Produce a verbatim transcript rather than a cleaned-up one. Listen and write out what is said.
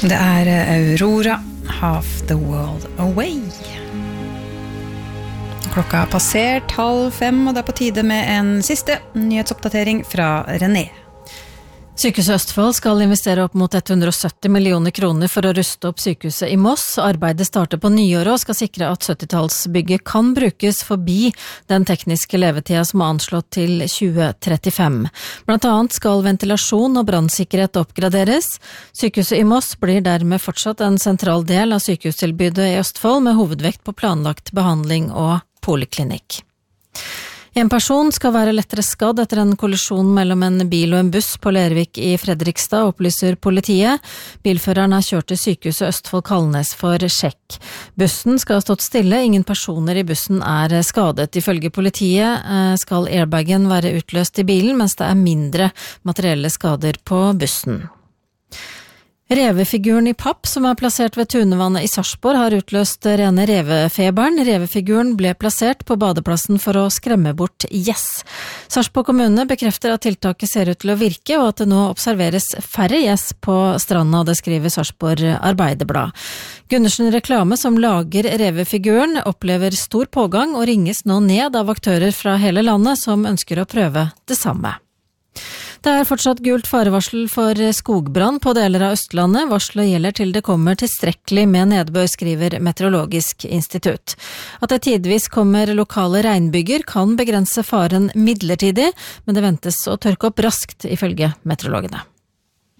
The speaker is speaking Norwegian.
Det er Aurora, Half the World Away. Klokka har passert halv fem, og det er på tide med en siste nyhetsoppdatering fra René. Sykehuset Østfold skal investere opp mot hundre og sytti millioner kroner for å ruste opp sykehuset i Moss. Arbeidet starter på nyåret og skal sikre at syttitallsbygget kan brukes forbi den tekniske levetida som er anslått til tjue trettifem. Blant annet skal ventilasjon og brannsikkerhet oppgraderes. Sykehuset i Moss blir dermed fortsatt en sentral del av sykehustilbudet i Østfold, med hovedvekt på planlagt behandling og poliklinikk. En person skal være lettere skadd etter en kollisjon mellom en bil og en buss på Lervik i Fredrikstad, opplyser politiet. Bilføreren har kjørt til sykehuset Østfold Kalnes for sjekk. Bussen skal ha stått stille, ingen personer i bussen er skadet. Ifølge politiet skal airbagen være utløst i bilen, mens det er mindre materielle skader på bussen. Revefiguren i papp, som er plassert ved Tunevannet i Sarpsborg, har utløst rene revefeberen. Revefiguren ble plassert på badeplassen for å skremme bort gjess. Sarpsborg kommune bekrefter at tiltaket ser ut til å virke, og at det nå observeres færre gjess på stranda, det skriver Sarpsborg Arbeiderblad. Gundersen Reklame, som lager revefiguren, opplever stor pågang og ringes nå ned av aktører fra hele landet som ønsker å prøve det samme. Det er fortsatt gult farevarsel for skogbrann på deler av Østlandet. Varselet gjelder til det kommer tilstrekkelig med nedbør, skriver Meteorologisk institutt. At det tidvis kommer lokale regnbyger kan begrense faren midlertidig, men det ventes å tørke opp raskt, ifølge meteorologene.